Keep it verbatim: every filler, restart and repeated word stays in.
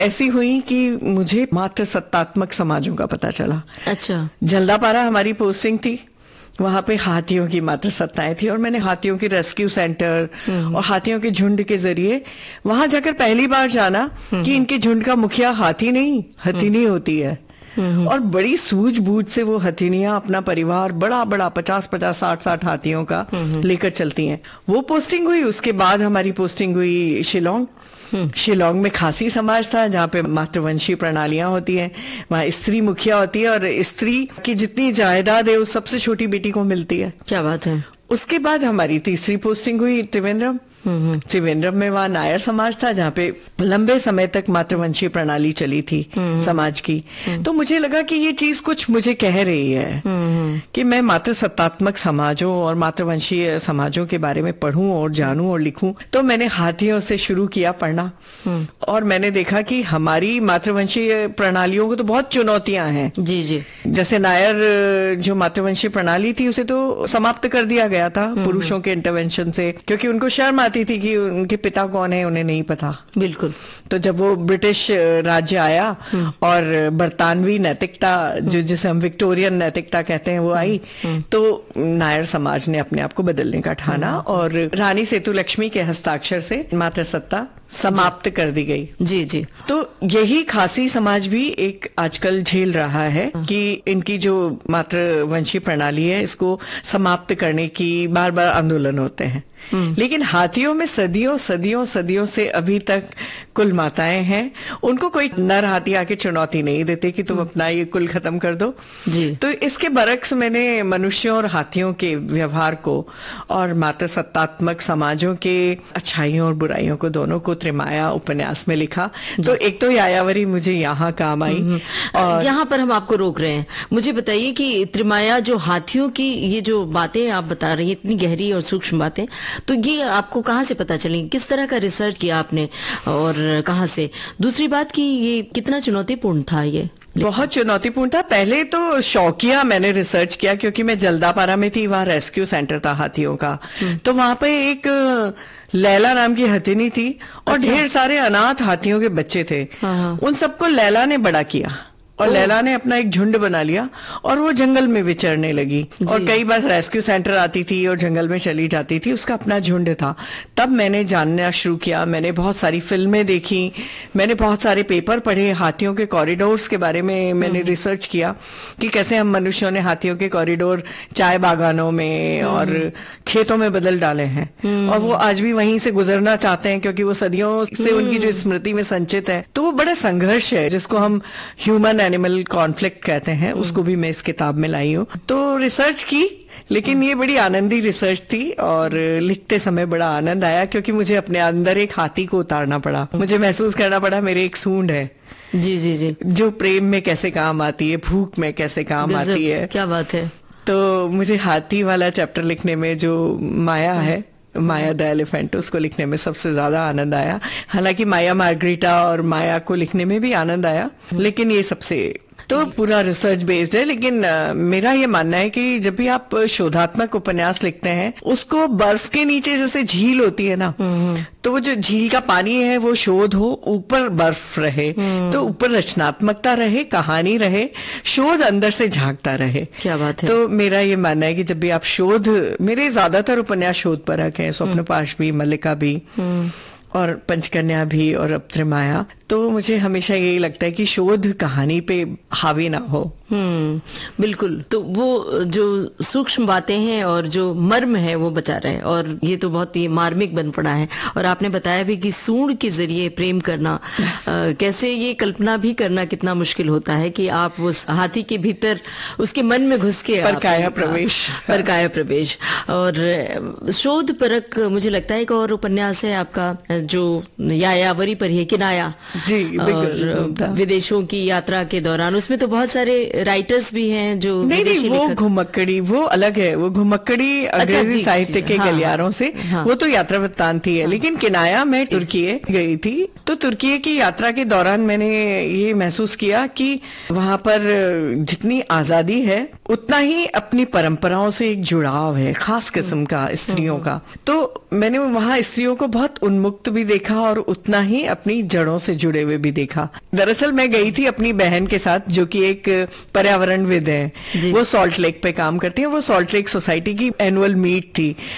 ऐसी हुई कि मुझे मात्र सत्तात्मक समाजों का पता चला। अच्छा। जल्दापारा हमारी पोस्टिंग थी, वहां पे हाथियों की मात्र सत्ताएं थी और मैंने हाथियों के रेस्क्यू सेंटर और हाथियों के झुंड के जरिए वहां जाकर पहली बार जाना कि इनके झुंड का मुखिया हाथी नहीं हथिनी होती है। और बड़ी सूझबूझ से वो हथिनियां अपना परिवार बड़ा बड़ा पचास पचास साठ साठ हाथियों का लेकर चलती हैं। वो पोस्टिंग हुई। उसके बाद हमारी पोस्टिंग हुई शिलोंग। शिलोंग में खासी समाज था जहाँ पे मातृवंशी प्रणालियां होती हैं, वहाँ स्त्री मुखिया होती है और स्त्री की जितनी जायदाद है वो सबसे छोटी बेटी को मिलती है। क्या बात है। उसके बाद हमारी तीसरी पोस्टिंग हुई त्रिवेंद्रम। त्रिवेंद्रम में वहां नायर समाज था जहाँ पे लंबे समय तक मातृवंशीय प्रणाली चली थी समाज की। तो मुझे लगा कि ये चीज कुछ मुझे कह रही है कि मैं मातृ सत्तात्मक समाजों और मातृवंशीय समाजों के बारे में पढ़ूं और जानूं और लिखूं। तो मैंने हाथियों से शुरू किया पढ़ना और मैंने देखा कि हमारी मातृवंशीय प्रणालियों को तो बहुत चुनौतियां हैं। जी जी। जैसे नायर जो मातृवंशीय प्रणाली थी उसे तो समाप्त कर दिया गया था पुरुषों के इंटरवेंशन से, क्योंकि उनको शर्म आती थी कि उनके पिता कौन है उन्हें नहीं पता। बिल्कुल। तो जब वो ब्रिटिश राज्य आया और बरतानवी नैतिकता जो जिसे हम विक्टोरियन नैतिकता कहते हैं वो आई, तो नायर समाज ने अपने आप को बदलने का ठाना और रानी सेतुलक्ष्मी के हस्ताक्षर से मातृसत्ता समाप्त कर दी गई। जी जी। तो यही खासी समाज भी एक आजकल झेल रहा है कि इनकी जो मातृवंशीय प्रणाली है इसको समाप्त करने की बार बार आंदोलन होते हैं। लेकिन हाथियों में सदियों सदियों सदियों से अभी तक कुल माताएं हैं, उनको कोई नर हाथी आके चुनौती नहीं देते कि तुम अपना ये कुल खत्म कर दो। जी। तो इसके बरक्स मैंने मनुष्यों और हाथियों के व्यवहार को और मातृ सत्तात्मक समाजों के अच्छाइयों और बुराइयों को दोनों को त्रिमाया उपन्यास में लिखा। तो एक तो यायावरी मुझे यहाँ काम आई। और यहाँ पर हम आपको रोक रहे हैं, मुझे बताइए कि त्रिमाया जो हाथियों की ये जो बातें आप बता रही हैं इतनी गहरी और सूक्ष्म बातें, तो ये आपको कहाँ से पता चली, किस तरह का रिसर्च किया आपने और कहाँ से? दूसरी बात कि ये कितना चुनौतीपूर्ण था? ये बहुत चुनौतीपूर्ण था। पहले तो शौकिया मैंने रिसर्च किया क्योंकि मैं जल्दापारा में थी, वहाँ रेस्क्यू सेंटर था हाथियों का। तो वहां पे एक लैला नाम की हथिनी थी और अच्छा। ढेर सारे अनाथ हाथियों के बच्चे थे। उन सबको लैला ने बड़ा किया और लैला ने अपना एक झुंड बना लिया और वो जंगल में विचरने लगी और कई बार रेस्क्यू सेंटर आती थी और जंगल में चली जाती थी, उसका अपना झुंड था। तब मैंने जानना शुरू किया, मैंने बहुत सारी फिल्में देखी, मैंने बहुत सारे पेपर पढ़े, हाथियों के कॉरिडोर्स के बारे में मैंने रिसर्च किया कि कैसे हम मनुष्यों ने हाथियों के कॉरिडोर चाय बागानों में और खेतों में बदल डाले हैं और वो आज भी वहीं से गुजरना चाहते हैं क्योंकि वो सदियों से उनकी जो स्मृति में संचित है। तो वो बड़ा संघर्ष है जिसको हम ह्यूमन एनिमल कॉन्फ्लिक्ट कहते हैं, उसको भी मैं इस किताब में लाई हूँ। तो रिसर्च की, लेकिन ये बड़ी आनंदी रिसर्च थी और लिखते समय बड़ा आनंद आया क्योंकि मुझे अपने अंदर एक हाथी को उतारना पड़ा। मुझे महसूस करना पड़ा मेरे एक सूंड है जी जी जी जो प्रेम में कैसे काम आती है, भूख में कैसे काम आती है। क्या बात है। तो मुझे हाथी वाला चैप्टर लिखने में जो माया है, माया द एलिफेंट, उसको लिखने में सबसे ज्यादा आनंद आया। हालांकि माया मार्गरीटा और माया को लिखने में भी आनंद आया, लेकिन ये सबसे तो पूरा रिसर्च बेस्ड है। लेकिन आ, मेरा ये मानना है कि जब भी आप शोधात्मक उपन्यास लिखते हैं उसको बर्फ के नीचे जैसे झील होती है ना, तो वो जो झील का पानी है वो शोध हो, ऊपर बर्फ रहे, तो ऊपर रचनात्मकता रहे, कहानी रहे, शोध अंदर से झांकता रहे। क्या बात है। तो मेरा ये मानना है कि जब भी आप शोध, मेरे ज्यादातर उपन्यास शोध परक हैं, स्वप्नपाश भी, मल्लिका भी और पंचकन्या भी और अब त्रिमाया। तो मुझे हमेशा यही लगता है कि शोध कहानी पे हावी ना हो। हम्म, बिल्कुल। तो वो जो सूक्ष्म बातें हैं और जो मर्म है वो बचा रहे, और ये तो बहुत ही मार्मिक बन पड़ा है। और आपने बताया भी कि सूंड के जरिए प्रेम करना, आ, कैसे ये कल्पना भी करना कितना मुश्किल होता है कि आप उस हाथी के भीतर उसके मन में घुस के परकाया प्रवेश परकाया प्रवेश। और शोध परक मुझे लगता है एक और उपन्यास है आपका जो यायावरी पर है, किनाया, जी, और विदेशों की यात्रा के दौरान। उसमें तो बहुत सारे राइटर्स भी हैं जो नहीं नहीं वो घुमक्कड़ी वो अलग है, वो घुमक्कड़ी अंग्रेजी साहित्य के हाँ, गलियारों से हाँ, वो तो यात्रा वृत्तांत ही है। हाँ, लेकिन किनाया में तुर्की गई थी, तो तुर्की की यात्रा के दौरान मैंने ये महसूस किया कि वहां पर जितनी आजादी है उतना ही अपनी परंपराओं से एक जुड़ाव है, खास किस्म का स्त्रियों का। तो मैंने वहां स्त्रियों को बहुत उन्मुक्त भी देखा और उतना ही अपनी जड़ों से जुड़े हुए भी देखा। दरअसल मैं गई थी अपनी बहन के साथ, जो कि एक पर्यावरणविद है, वो सॉल्ट लेक पे काम करती है। वो सॉल्ट लेक सोसाइटी की एनुअल मीट थी।